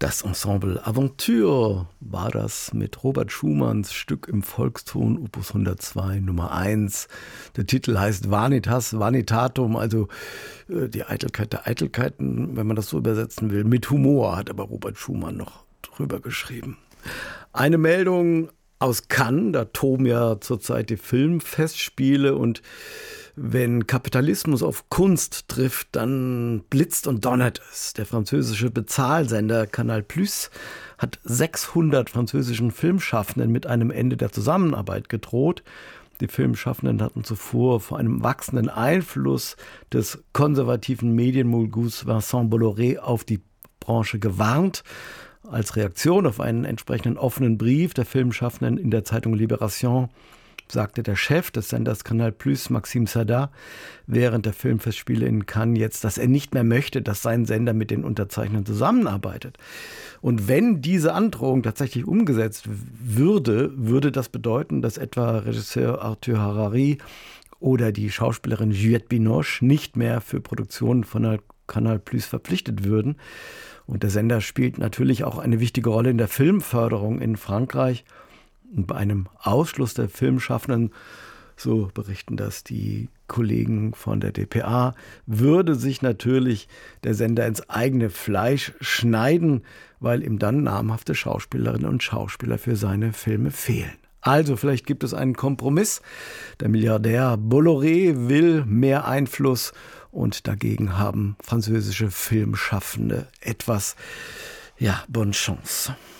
Das Ensemble Aventure war das mit Robert Schumanns Stück im Volkston Opus 102 Nummer 1. Der Titel heißt Vanitas Vanitatum, also die Eitelkeit der Eitelkeiten, wenn man das so übersetzen will. Mit Humor hat aber Robert Schumann noch drüber geschrieben. Eine Meldung aus Cannes, da toben ja zurzeit die Filmfestspiele und wenn Kapitalismus auf Kunst trifft, dann blitzt und donnert es. Der französische Bezahlsender Canal+ hat 600 französischen Filmschaffenden mit einem Ende der Zusammenarbeit gedroht. Die Filmschaffenden hatten zuvor vor einem wachsenden Einfluss des konservativen Medienmolgus Vincent Bolloré auf die Branche gewarnt. Als Reaktion auf einen entsprechenden offenen Brief der Filmschaffenden in der Zeitung Libération sagte der Chef des Senders Canal+, Maxime Saada, während der Filmfestspiele in Cannes jetzt, dass er nicht mehr möchte, dass sein Sender mit den Unterzeichnern zusammenarbeitet. Und wenn diese Androhung tatsächlich umgesetzt würde, würde das bedeuten, dass etwa Regisseur Arthur Harari oder die Schauspielerin Juliette Binoche nicht mehr für Produktionen von Canal+ verpflichtet würden. Und der Sender spielt natürlich auch eine wichtige Rolle in der Filmförderung in Frankreich. Und bei einem Ausschluss der Filmschaffenden, so berichten das die Kollegen von der dpa, würde sich natürlich der Sender ins eigene Fleisch schneiden, weil ihm dann namhafte Schauspielerinnen und Schauspieler für seine Filme fehlen. Also vielleicht gibt es einen Kompromiss. Der Milliardär Bolloré will mehr Einfluss und dagegen haben französische Filmschaffende etwas, bonne chance.